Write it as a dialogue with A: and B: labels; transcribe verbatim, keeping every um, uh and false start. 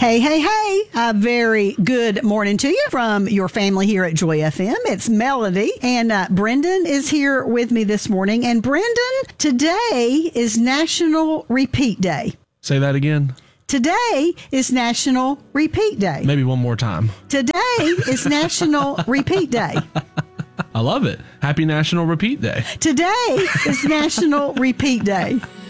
A: Hey, hey, hey. A very good morning to you from your family here at Joy F M. It's Melody, and uh, Brendan is here with me this morning. And Brendan, today is National Repeat Day.
B: Say that again.
A: Today is National Repeat Day.
B: Maybe one more time.
A: Today is National Repeat Day.
B: I love it. Happy National Repeat Day.
A: Today is National Repeat Day.